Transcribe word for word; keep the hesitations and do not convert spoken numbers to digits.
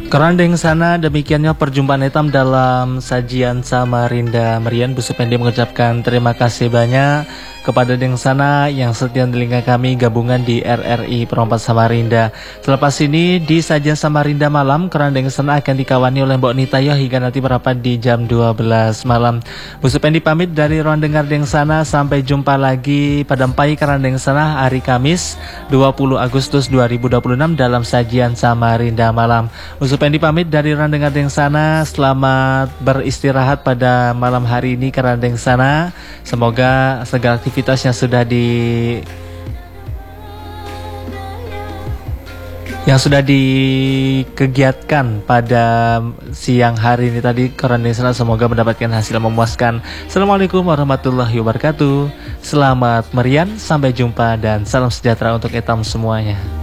Kerandeng sana, demikiannya perjumpaan hitam dalam sajian Samarinda Merian. Bu Supendi mengucapkan terima kasih banyak kepada Deng sana yang setia telinga kami gabungan di R R I Perompak Samarinda. Selepas ini di sajian Samarinda malam, Kerandeng sana akan dikawani oleh Mbok Nitayo hingga nanti merapat di jam dua belas malam. Bu Supendi pamit dari ruang dengar Deng sana, sampai jumpa lagi pada Empai Kerandeng sana hari Kamis dua puluh Agustus dua ribu dua puluh enam dalam sajian Samarinda malam. Bu Supendi pamit dari ruang dengar Deng sana, selamat beristirahat pada malam hari ini Kerandeng sana. Semoga segala aktivitas yang sudah di yang sudah dikegiatkan pada siang hari ini tadi Kerandeng sana semoga mendapatkan hasil yang memuaskan. Assalamualaikum warahmatullahi wabarakatuh. Selamat merian, sampai jumpa dan salam sejahtera untuk etam semuanya.